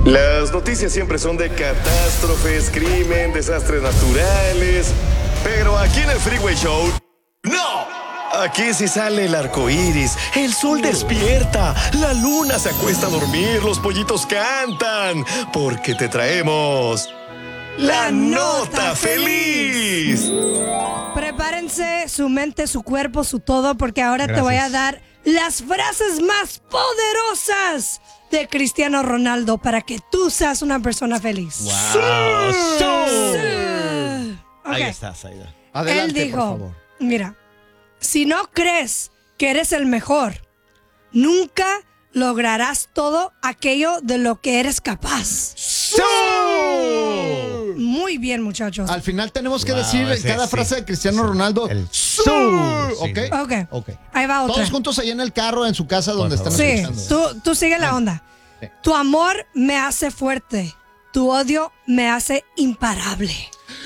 Las noticias siempre son de catástrofes, crimen, desastres naturales. Pero aquí en el Freeway Show, ¡no! Aquí sí sale el arco iris, el sol despierta, la luna se acuesta a dormir, los pollitos cantan. Porque te traemos la nota feliz. Prepárense su mente, su cuerpo, su todo, porque ahora te voy a dar las frases más poderosas de Cristiano Ronaldo para que tú seas una persona feliz. Wow. Sí. Ahí Ok. está, Saida. Adelante, Él dijo, por favor. mira, si no crees que eres el mejor, nunca lograrás todo aquello de lo que eres capaz. Muy bien, muchachos. Al final tenemos que Wow, decir ese, cada sí. frase de Cristiano Ronaldo. El ¡Sí! ¿Ok? Ok. Ok. Ahí va otra. Todos juntos ahí en el carro, en su casa, donde Por están Sí, escuchando. tú sigue la onda. Sí. Tu amor me hace fuerte. Tu odio me hace imparable.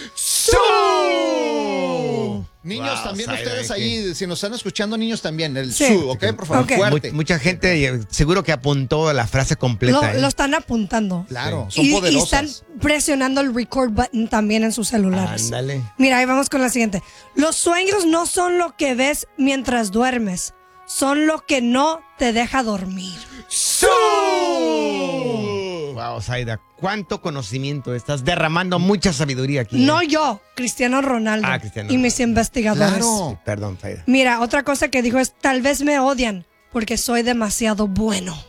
Niños, Wow, también Saida, ustedes aquí. ahí, si nos están escuchando, niños también. El Sí. su, ¿ok? Por favor, Ok. fuerte. Mucha gente seguro que apuntó la frase completa. Lo están apuntando. Claro, son Y poderosas. están presionando el record button también en sus celulares. Ándale. Mira, ahí vamos con la siguiente. Los sueños no son lo que ves mientras duermes. Son lo que no te deja dormir. Wow, Saida, cuánto conocimiento. Estás derramando mucha sabiduría aquí. No yo, Cristiano Ronaldo. Ah, Cristiano y mis Ronaldo. investigadores. Claro. Perdón, Saida. Mira, otra cosa que dijo es, tal vez me odian porque soy demasiado bueno.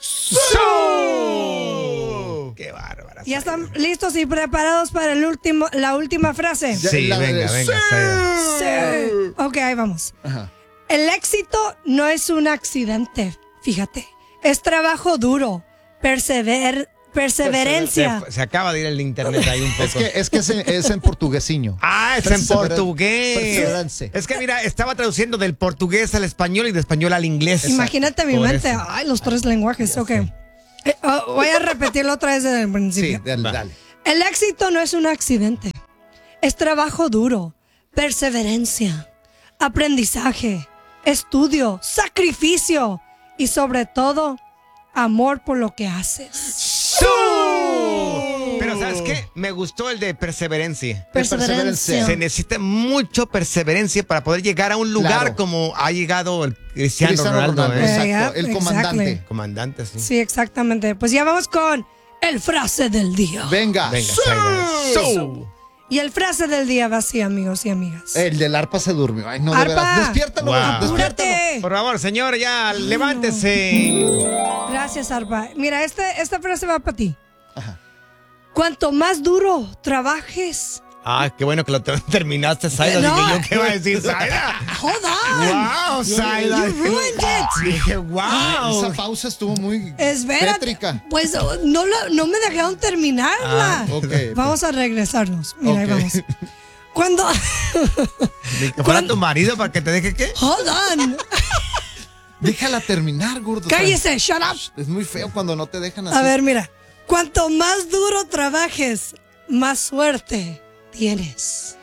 Qué bárbara. ¿Ya Saida. están listos y preparados para la última frase? Sí, La- venga, Saida. Sí. Ok, ahí vamos. Ajá. El éxito no es un accidente, fíjate. Es trabajo duro, perseverancia. Se acaba de ir el internet ahí un poco. Es que es en portuguesiño. Ah, es en portugués. Perseverancia. Es que mira, estaba traduciendo del portugués al español y de español al inglés. Imagínate mi Por mente. eso. Ay, los tres lenguajes. Ok. Voy a repetirlo otra vez desde el Sí, principio. dale, dale. El éxito no es un accidente. Es trabajo duro, perseverancia, aprendizaje, estudio, sacrificio y sobre todo, amor por lo que haces. Pero ¿sabes qué? Me gustó el de perseverancia. Perseverancia. Se necesita mucho perseverancia para poder llegar a un lugar Claro. como ha llegado el Cristiano Cristiano Ronaldo. Ronaldo, ¿eh? exacto. El exactly. comandante. Comandante, sí. Sí, exactamente. Pues ya vamos con el frase del día. Venga. Venga, ¡Sí! Saida. Y el frase del día va así, amigos y amigas. El del arpa se durmió. Ay, no, de Arpa. veras. Despiértalo, Wow. despiértalo. ¡Apúrate! Por favor, señor, ya levántese. Gracias, Arpa. Mira, esta frase va para ti. Ajá. Cuanto más duro trabajes. Ah, qué bueno que lo terminaste, Saida. No. Dije yo, ¿qué va a decir Saida? Hold on. ¡Wow, Saida! You ruined it. Dije, Esa wow. pausa estuvo muy Espera. tétrica. Pues no me dejaron terminarla. Ah, ok. Vamos a regresarnos. Mira, ahí Ok. vamos. Cuando. Ni que fuera tu marido para que te deje qué. Hold on. Déjala terminar, gordo. Cállese, shut up. Es muy feo cuando no te dejan así. A ver, mira. Cuanto más duro trabajes, más suerte tienes.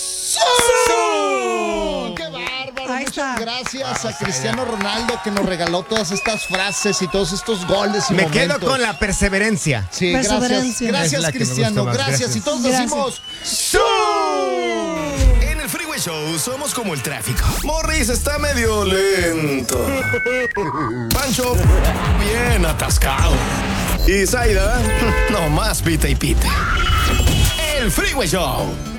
¡Qué bárbaro! Ahí Muchas está. gracias a Cristiano Ronaldo que nos regaló todas estas frases y todos estos goles y Me momentos. quedo con la perseverancia. Sí, gracias. Perseverancia. Es Gracias, la que me Cristiano. gusta más. Gracias. Y Gracias. todos Gracias. decimos En el Freeway Show somos como el tráfico. Morris está medio lento. Pancho, bien atascado. Y Zaida, no más pita y pita. El Freeway Show.